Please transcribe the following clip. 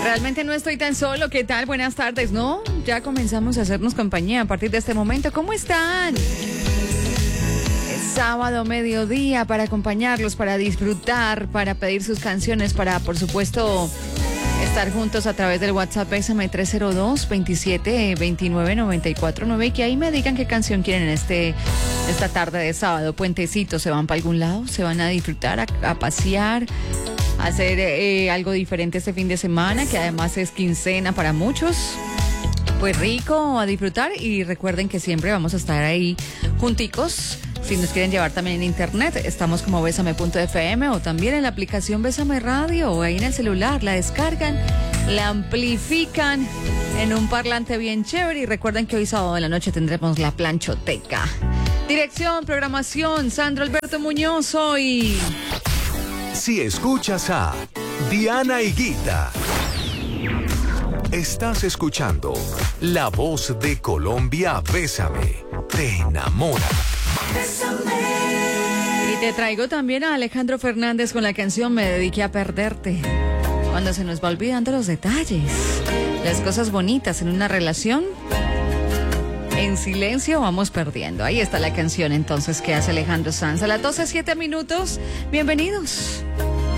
Realmente no estoy tan solo. ¿Qué tal? Buenas tardes, ¿no? Ya comenzamos a hacernos compañía a partir de este momento. ¿Cómo están? Es sábado, mediodía, para acompañarlos, para disfrutar, para pedir sus canciones, para, por supuesto, estar juntos a través del WhatsApp Bésame 302-2729-949 y que ahí me digan qué canción quieren en esta tarde de sábado. Puentecito, ¿se van para algún lado? ¿Se van a disfrutar, a pasear? Hacer algo diferente este fin de semana, que además es quincena para muchos. Pues rico, a disfrutar, y recuerden que siempre vamos a estar ahí junticos. Si nos quieren llevar también en internet, estamos como besame.fm o también en la aplicación Bésame Radio o ahí en el celular. La descargan, la amplifican en un parlante bien chévere, y recuerden que hoy sábado en la noche tendremos la planchoteca. Dirección, programación, Sandro Alberto Muñoz hoy. Si escuchas a Diana Higuita, estás escuchando La Voz de Colombia. Bésame, te enamora. Bésame. Y te traigo también a Alejandro Fernández con la canción Me dediqué a perderte. Cuando se nos va olvidando los detalles, las cosas bonitas en una relación, en silencio vamos perdiendo. Ahí está la canción entonces que hace Alejandro Sanz. A las 12:07. Bienvenidos.